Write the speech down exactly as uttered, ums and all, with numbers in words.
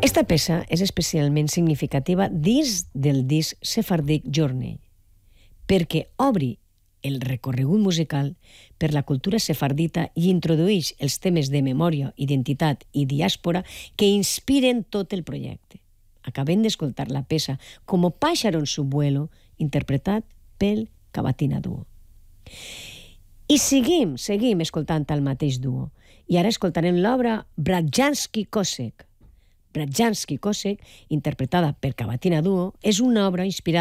Esta peça és especialment significativa dins del disc sefardíc Journey, perquè obri el recorregut musical per la cultura sefardita i introdueix els temes de memòria, identitat i diàspora que inspiren tot el projecte. Acabem d'escoltar la peça Como pájaro en su vuelo, interpretat pel Cavatina Duo. I seguim, seguim escoltant el mateix duo. I ara escoltarem l'obra Bratjanski-Kosek. Bratjanski-Kosek, interpretada per Cavatina Duo, és una obra inspirada